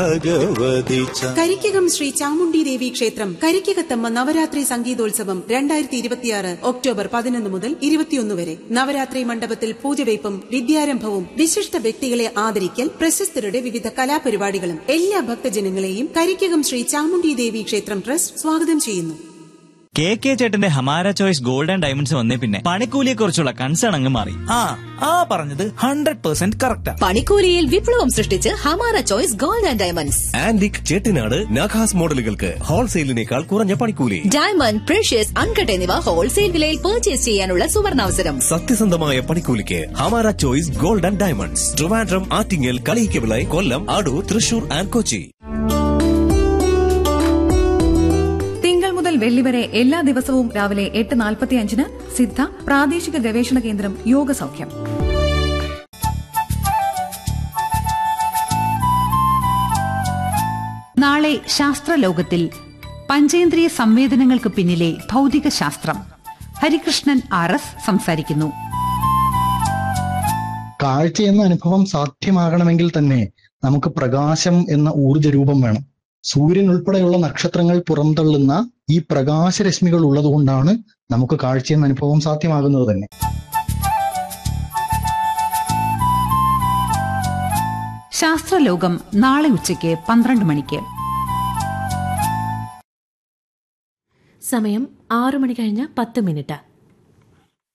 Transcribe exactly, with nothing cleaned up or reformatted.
കരിക്കകം ശ്രീ ചാമുണ്ഡി ദേവി ക്ഷേത്രം കരിക്കകത്തമ്മ നവരാത്രി സംഗീതോത്സവം രണ്ടായിരത്തി ഇരുപത്തിയാറ് ഒക്ടോബർ പതിനൊന്ന് മുതൽ ഇരുപത്തിയൊന്ന് വരെ. നവരാത്രി മണ്ഡപത്തിൽ പൂജവയ്പും വിദ്യാരംഭവും വിശിഷ്ട വ്യക്തികളെ ആദരിക്കൽ, പ്രശസ്തരുടെ വിവിധ കലാപരിപാടികളും. എല്ലാ ഭക്തജനങ്ങളെയും കരിക്കകം ശ്രീ ചാമുണ്ഡി ദേവി ക്ഷേത്രം ട്രസ്റ്റ് സ്വാഗതം ചെയ്യുന്നു. കെ കെ ചേട്ടന്റെ Hamara choice gold and diamonds വന്നേ പിന്നെ പണിക്കൂലിയെ കുറിച്ചുള്ള കൺസേൺ അങ്ങ് മാറി. ആ ആ പറഞ്ഞത് ഹൺഡ്രഡ് പെർസെന്റ് കറക്റ്റാ. പണിക്കൂലിയിൽ വിപ്ലവം സൃഷ്ടിച്ച് Hamara choice gold and diamonds. Antique Chettinad നഖാസ് മോഡലുകൾക്ക് ഹോൾസെയിലിനേക്കാൾ കുറഞ്ഞ പണിക്കൂലി. ഡയമണ്ട്, പ്രഷ്യസ്, അൺകട്ട് എന്നിവ ഹോൾസെയിൽ വിലയിൽ പർച്ചേസ് ചെയ്യാനുള്ള സുവർണാവസരം. സത്യസന്ധമായ പണിക്കൂലിക്ക് Hamara choice gold and diamonds. Trivandrum, Attingal, Kaliyikkavila, Kollam, Adoor, Thrissur and Kochi. മുതൽ വെള്ളി വരെ എല്ലാ ദിവസവും രാവിലെ എട്ട് നാൽപ്പത്തി അഞ്ചിന് സിദ്ധ പ്രാദേശിക ഗവേഷണ കേന്ദ്രം യോഗസൗഖ്യം. നാളെ ശാസ്ത്രലോകത്തിൽ പഞ്ചേന്ദ്രിയ സംവേദനങ്ങൾക്ക് പിന്നിലെ ഭൗതിക ശാസ്ത്രം. ഹരികൃഷ്ണൻ ആർ എസ് സംസാരിക്കുന്നു. കാഴ്ച എന്ന അനുഭവം സാധ്യമാകണമെങ്കിൽ തന്നെ നമുക്ക് പ്രകാശം എന്ന ഊർജ്ജരൂപം വേണം. സൂര്യൻ ഉൾപ്പെടെയുള്ള നക്ഷത്രങ്ങൾ പുറന്തള്ളുന്ന ഈ പ്രകാശരശ്മികൾ ഉള്ളതുകൊണ്ടാണ് നമുക്ക് കാഴ്ചയെന്ന അനുഭവം സാധ്യമാകുന്നത് തന്നെ. ശാസ്ത്രലോകം നാളെ ഉച്ചയ്ക്ക് പന്ത്രണ്ട് മണിക്ക്. സമയം ആറു മണി കഴിഞ്ഞ് പത്ത് മിനിറ്റ്.